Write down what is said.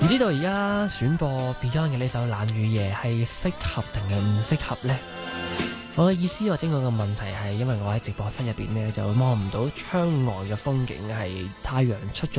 知道而家選播 Beyond 嘅呢首《冷雨夜》係適合定係唔適合呢？我嘅意思或者我嘅問題係因為我喺直播室入邊呢，就望唔到窗外嘅風景，係太陽出咗